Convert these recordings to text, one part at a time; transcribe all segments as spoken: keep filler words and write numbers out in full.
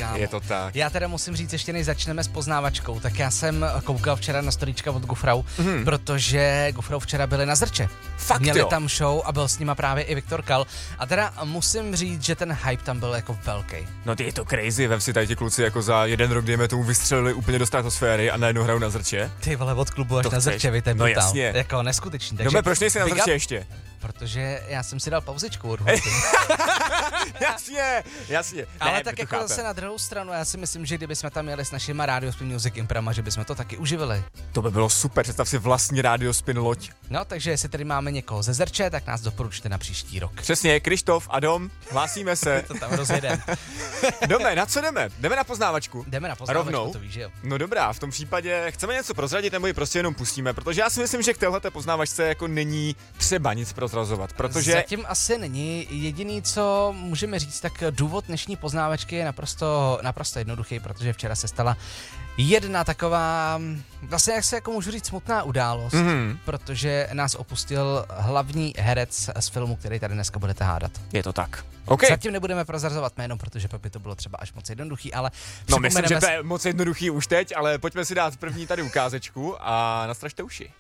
kámo. Je to tak. Já teda musím říct, ještě než začneme s poznávačkou, tak já jsem koukal včera na storíčka od Gufrau, mm. protože Gufrau včera byli na Zrče. Fakt Měli jo. tam show a byl s nima právě i Viktor Kal. A teda musím říct, že ten hype tam byl jako velký. No ty je to crazy, vem si tady ti kluci jako za jeden rok, dejme tomu, vystřelili úplně do stratosféry a najednou hrajou na Zrče. Ty vole, od klubu až To na chceš. Zrče, vy ten No brutál. jasně. Jako neskutečný. Takže... No proč nejsi na big Zrče up, ještě? Protože já jsem si dal pauzičku od Jasně, jasně. Ale Ne, tak to jako chápem. zase na druhou stranu, já si myslím, že kdybychom tam jeli s našima Radio Spin Music Imprama, že bychom to taky uživili. To by bylo super, představ si vlastní Radio Spin loď. No, takže jestli tady máme někoho ze Zrče, tak nás doporučte na příští rok. Přesně, Krištof a Dom, hlásíme se. To tam rozjedem. Jdeme, na co jdeme? Jdeme na poznávačku. Jdeme na poznávačku, Rovnou? to víš, že jo. No dobrá, v tom případě chceme něco prozradit nebo ji prostě jenom pustíme, protože já si myslím, že k téhleté poznávačce jako není třeba nic prozrazovat, protože... Zatím asi není. Jediný, co můžeme říct, tak důvod dnešní poznávačky je naprosto, naprosto jednoduchý, protože včera se stala jedna taková, vlastně jak se jako můžu říct, smutná událost, Mm-hmm. protože nás opustil hlavní herec z filmu, který tady dneska budete hádat. Je to tak. Okay. Zatím nebudeme prozrazovat jméno, protože pak by to bylo třeba až moc jednoduchý, ale No myslím, že připomeneme to je moc jednoduchý už teď, ale pojďme si dát první tady ukázečku a nastražte uši.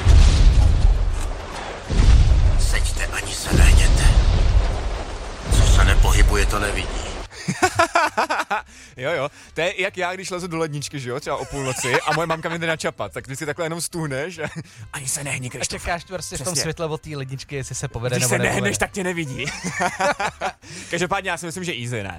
Seďte ani se nehněte. Co se nepohybuje, to nevidí. Jo, jo, to je jak já, když lezu do ledničky, že jo, třeba o půlnoci a moje mamka mi jde načapat, tak když si takhle jenom stůhneš a ani se nehni, a Krištof. čekáš prostě v tom Přesně. světle od té ledničky, jestli se povede Když nebo se nepovede. nehneš, tak tě nevidí. Každopádně já si myslím, že easy, ne?